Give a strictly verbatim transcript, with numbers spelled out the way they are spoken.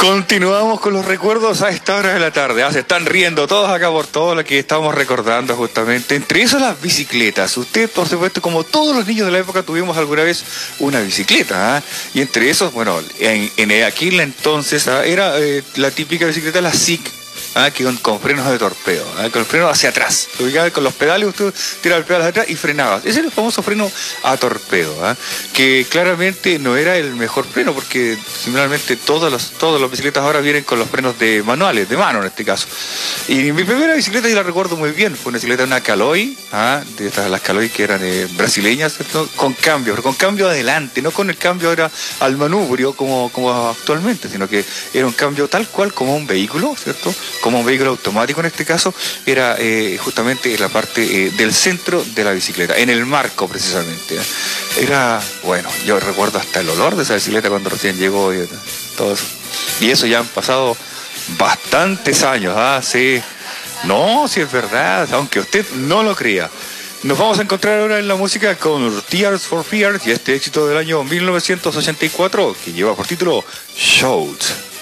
Continuamos con los recuerdos a esta hora de la tarde. Ah, se están riendo todos acá por todo lo que estamos recordando justamente. Entre eso las bicicletas. Usted, por supuesto, como todos los niños de la época, tuvimos alguna vez una bicicleta. ¿ah? Y entre esos, bueno, en, en aquel entonces ¿ah? era eh, la típica bicicleta, la S I C. Ah, que con, con frenos de torpedo, ah, con los frenos hacia atrás. Con los pedales usted tiraba el pedal hacia atrás y frenaba. Ese era el famoso freno a torpedo, ah, que claramente no era el mejor freno, porque similarmente todas las todas las bicicletas ahora vienen con los frenos de manuales, de mano en este caso. Y mi primera bicicleta yo la recuerdo muy bien, fue una bicicleta, una Caloi, ah, de estas las Caloi que eran eh, brasileñas, ¿cierto? Con cambio, pero con cambio adelante, no con el cambio ahora al manubrio como, como actualmente, sino que era un cambio tal cual como un vehículo, ¿cierto? Como un vehículo automático en este caso, era eh, justamente en la parte eh, del centro de la bicicleta, en el marco precisamente. ¿eh? Era, bueno, yo recuerdo hasta el olor de esa bicicleta cuando recién llegó y todo eso. Y eso ya han pasado bastantes años, ¿ah? Sí. No, sí es verdad, aunque usted no lo crea. Nos vamos a encontrar ahora en la música con Tears for Fears y este éxito del año mil novecientos ochenta y cuatro que lleva por título Shout.